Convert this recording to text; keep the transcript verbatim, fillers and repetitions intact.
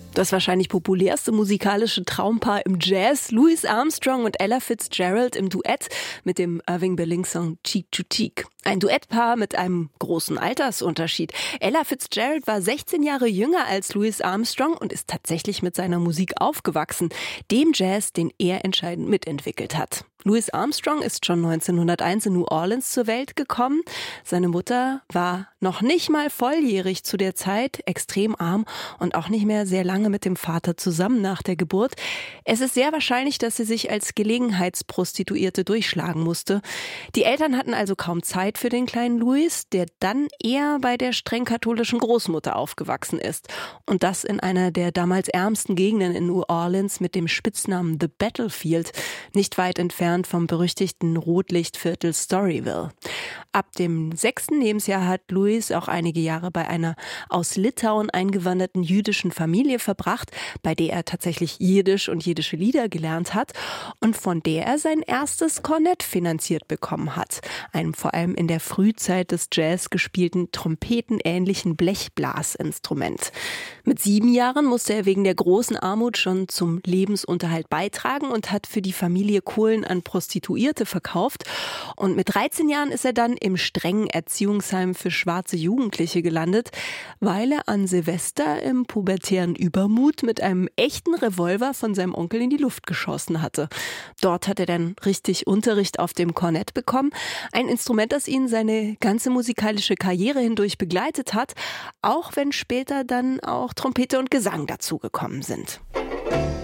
Das wahrscheinlich populärste musikalische Traumpaar im Jazz, Louis Armstrong und Ella Fitzgerald im Duett mit dem Irving Berlin-Song Cheek to Cheek. Ein Duettpaar mit einem großen Altersunterschied. Ella Fitzgerald war sechzehn Jahre jünger als Louis Armstrong und ist tatsächlich mit seiner Musik aufgewachsen, dem Jazz, den er entscheidend mitentwickelt hat. Louis Armstrong ist schon neunzehnhunderteins in New Orleans zur Welt gekommen. Seine Mutter war noch nicht mal volljährig zu der Zeit, extrem arm und auch nicht mehr sehr lange mit dem Vater zusammen nach der Geburt. Es ist sehr wahrscheinlich, dass sie sich als Gelegenheitsprostituierte durchschlagen musste. Die Eltern hatten also kaum Zeit für den kleinen Louis, der dann eher bei der streng katholischen Großmutter aufgewachsen ist. Und das in einer der damals ärmsten Gegenden in New Orleans mit dem Spitznamen The Battlefield, nicht weit entfernt vom berüchtigten Rotlichtviertel Storyville. Ab dem sechsten Lebensjahr hat Louis auch einige Jahre bei einer aus Litauen eingewanderten jüdischen Familie verbracht, bei der er tatsächlich Jiddisch und jiddische Lieder gelernt hat und von der er sein erstes Kornett finanziert bekommen hat, einem vor allem in der Frühzeit des Jazz gespielten trompetenähnlichen Blechblasinstrument. Mit sieben Jahren musste er wegen der großen Armut schon zum Lebensunterhalt beitragen und hat für die Familie Kohlen an Prostituierte verkauft. Und mit dreizehn Jahren ist er dann im strengen Erziehungsheim für schwarze Jugendliche gelandet, weil er an Silvester im pubertären Übermut mit einem echten Revolver von seinem Onkel in die Luft geschossen hatte. Dort hat er dann richtig Unterricht auf dem Kornett bekommen. Ein Instrument, das ihn seine ganze musikalische Karriere hindurch begleitet hat, auch wenn später dann auch Trompete und Gesang dazugekommen sind.